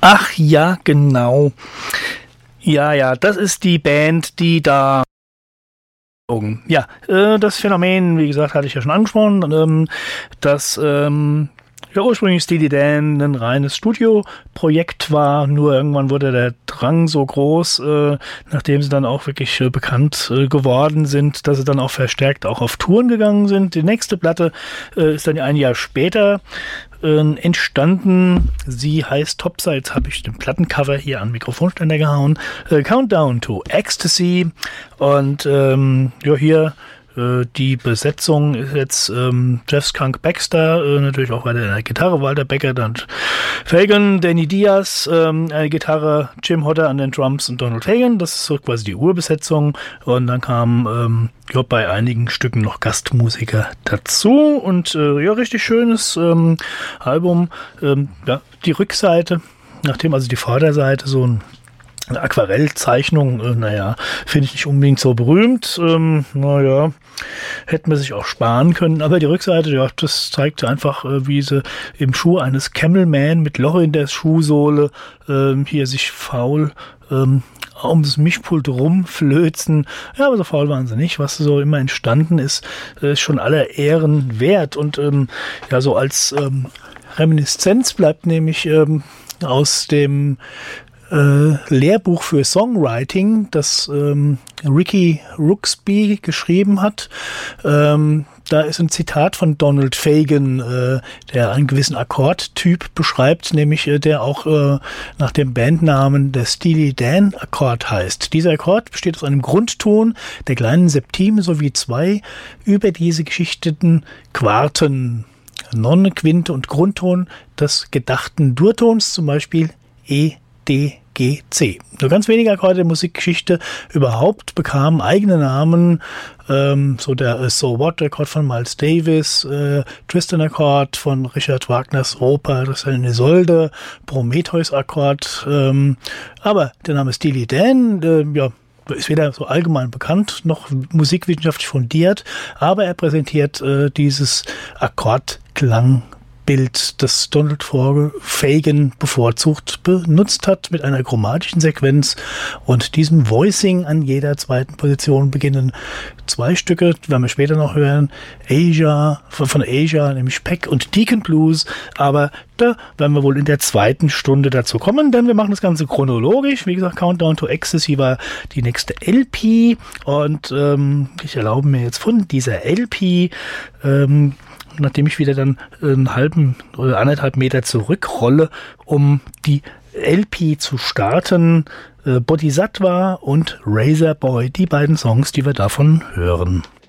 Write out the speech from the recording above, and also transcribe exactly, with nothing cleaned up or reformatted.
Ach ja, genau. Ja, ja, das ist die Band, die da... Ja, äh, das Phänomen, wie gesagt, hatte ich ja schon angesprochen, ähm, dass ähm, ja ursprünglich Steely Dan ein reines Studioprojekt war, nur irgendwann wurde der Drang so groß, äh, nachdem sie dann auch wirklich äh, bekannt äh, geworden sind, dass sie dann auch verstärkt auch auf Touren gegangen sind. Die nächste Platte äh, ist dann ein Jahr später äh, entstanden. Sie heißt Topside, jetzt habe ich den Plattencover hier an den Mikrofonständer gehauen. Äh, Countdown to Ecstasy. Und ähm, ja, hier äh, die Besetzung ist jetzt ähm, Jeff Skunk Baxter, äh, natürlich auch weiter in der Gitarre, Walter Becker, dann Fagan, Danny Diaz, ähm, eine Gitarre, Jim Hodder an den Drums und Donald Fagan. Das ist so quasi die Urbesetzung. Und dann kam ähm, ja, bei einigen Stücken noch Gastmusiker dazu. Und äh, ja, richtig schönes ähm, Album. Ähm, ja, die Rückseite, nachdem also die Vorderseite so ein eine Aquarellzeichnung, äh, naja, finde ich nicht unbedingt so berühmt. Ähm, naja, hätten wir sich auch sparen können. Aber die Rückseite, ja, das zeigt einfach, äh, wie sie im Schuh eines Camelman mit Loch in der Schuhsohle ähm, hier sich faul ähm, um das Mischpult rumflözen. Ja, aber so faul waren sie nicht. Was so immer entstanden ist, ist schon aller Ehren wert. Und ähm, ja, so als ähm, Reminiszenz bleibt nämlich ähm, aus dem Äh, Lehrbuch für Songwriting, das ähm, Ricky Rooksby geschrieben hat. Ähm, da ist ein Zitat von Donald Fagan, äh, der einen gewissen Akkordtyp beschreibt, nämlich äh, der auch äh, nach dem Bandnamen der Steely Dan Akkord heißt. Dieser Akkord besteht aus einem Grundton der kleinen Septime sowie zwei über diese geschichteten Quarten, Nonne, Quinte und Grundton des gedachten Durtons, zum Beispiel E, D, G, C. Nur ganz wenige Akkorde der Musikgeschichte überhaupt bekamen eigene Namen. Ähm, so der äh, So What Akkord von Miles Davis, äh, Tristan Akkord von Richard Wagners Oper, das ist eine Isolde, Prometheus Akkord. Ähm, aber der Name Steely Dan, äh, ja, ist weder so allgemein bekannt noch musikwissenschaftlich fundiert, aber er präsentiert äh, dieses Akkordklang. Bild, das Donald Fagan bevorzugt benutzt hat, mit einer chromatischen Sequenz und diesem Voicing an jeder zweiten Position beginnen zwei Stücke, die werden wir später noch hören, Asia, von, von Asia, nämlich Peck und Deacon Blues, aber da werden wir wohl in der zweiten Stunde dazu kommen, denn wir machen das Ganze chronologisch. Wie gesagt, Countdown to Ecstasy war die nächste L P und ähm, ich erlaube mir jetzt von dieser L P ähm, nachdem ich wieder dann einen halben oder anderthalb Meter zurückrolle, um die L P zu starten, äh, Bodhisattva und Razor Boy, die beiden Songs, die wir davon hören.